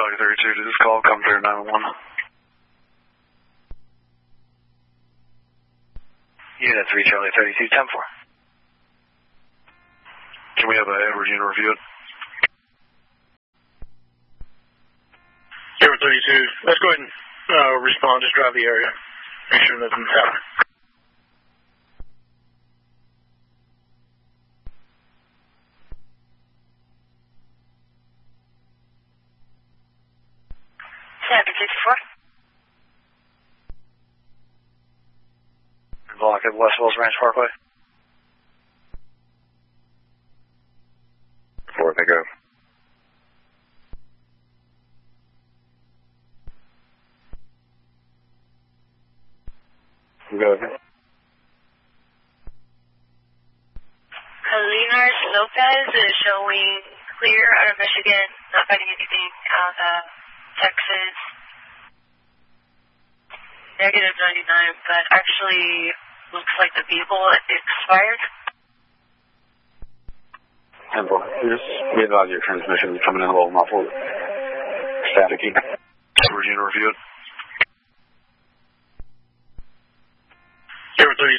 Charlie 32 to this call, come clear 911. Unit 3 Charlie 32, 10-4. Can we have a Edward unit review it? Edward 32, let's go ahead and respond, just drive the area. Make sure nothing's happening. Sanford 54. Block at West Wells Ranch Parkway. 4, pick up. Go ahead. Linars Lopez is showing clear out of Michigan, not finding anything out of Texas. Negative 99, but actually looks like the vehicle expired. 10-4. Just be advised your transmission is coming in a little muffled. Staticky. Edward unit review it. Edward 32.